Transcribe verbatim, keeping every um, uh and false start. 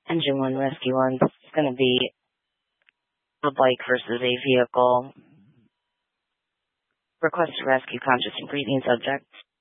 Engine one, Rescue one. This is going to be a bike versus a vehicle. Request to rescue conscious and breathing subjects.